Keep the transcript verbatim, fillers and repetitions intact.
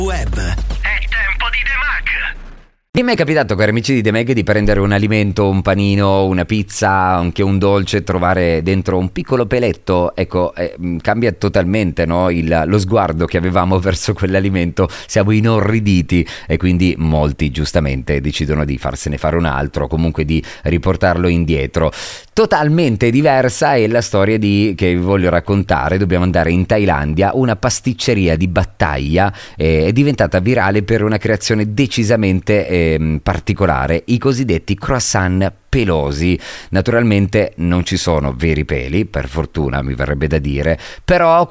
Web. È tempo di The Mac. Mi è mai capitato, cari amici di The Mag, di prendere un alimento, un panino, una pizza, anche un dolce, trovare dentro un piccolo peletto? Ecco, eh, cambia totalmente, no? Il, lo sguardo che avevamo verso quell'alimento, siamo inorriditi e quindi molti giustamente decidono di farsene fare un altro, comunque di riportarlo indietro. Totalmente diversa è la storia di, che vi voglio raccontare. Dobbiamo andare in Thailandia. Una pasticceria di Battaglia eh, è diventata virale per una creazione decisamente eh, particolare, i cosiddetti croissant pelosi. Naturalmente non ci sono veri peli, per fortuna mi verrebbe da dire, però